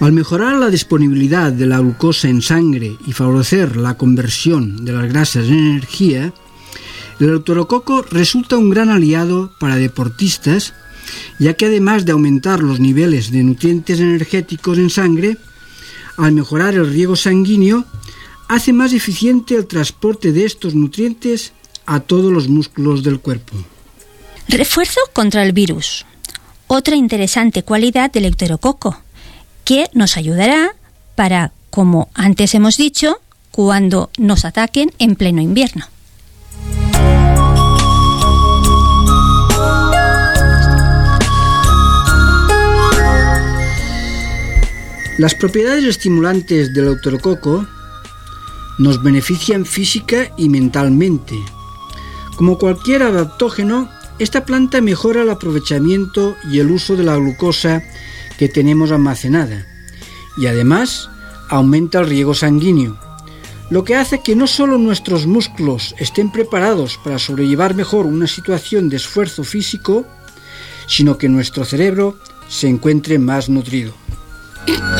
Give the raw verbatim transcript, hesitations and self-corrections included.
Al mejorar la disponibilidad de la glucosa en sangre y favorecer la conversión de las grasas en energía, el Eleuterococo resulta un gran aliado para deportistas, ya que además de aumentar los niveles de nutrientes energéticos en sangre, al mejorar el riego sanguíneo, hace más eficiente el transporte de estos nutrientes a todos los músculos del cuerpo. Refuerzo contra el virus. Otra interesante cualidad del Eleuterococo, que nos ayudará para, como antes hemos dicho, cuando nos ataquen en pleno invierno. Las propiedades estimulantes del Eleuterococo nos benefician física y mentalmente. Como cualquier adaptógeno, esta planta mejora el aprovechamiento y el uso de la glucosa que tenemos almacenada y además aumenta el riego sanguíneo, lo que hace que no solo nuestros músculos estén preparados para sobrellevar mejor una situación de esfuerzo físico, sino que nuestro cerebro se encuentre más nutrido.